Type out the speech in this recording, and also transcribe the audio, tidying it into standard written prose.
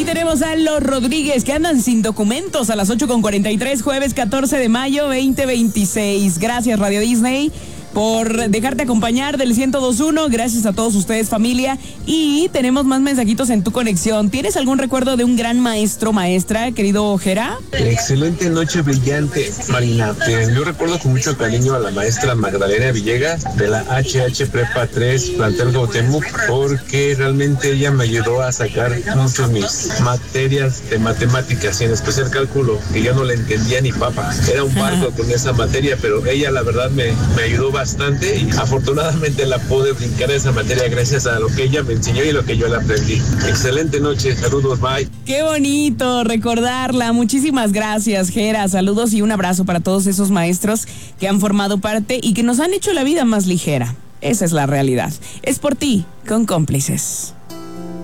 tenemos a los Rodríguez, que andan sin documentos a las 8:43, jueves 14 de mayo 2026. Gracias, Radio Disney, por dejarte acompañar del 102.1. Gracias a todos ustedes, familia. Y tenemos más mensajitos en tu conexión. ¿Tienes algún recuerdo de un gran maestro, maestra, querido Jera? Excelente noche brillante, Marina. Yo recuerdo con mucho cariño a la maestra Magdalena Villegas de la HH Prepa 3, plantel Cuauhtémoc, porque realmente ella me ayudó a sacar muchas mis materias de matemáticas, y en especial cálculo, que yo no le entendía ni papa. Era un barco con esa materia, pero ella la verdad me ayudó bastante, y afortunadamente la pude brincar esa materia gracias a lo que ella me enseñó y lo que yo le aprendí. Excelente noche, saludos, bye. Qué bonito recordarla. Muchísimas gracias, Jera. Saludos y un abrazo para todos esos maestros que han formado parte y que nos han hecho la vida más ligera. Esa es la realidad. Es por ti, con Cómplices.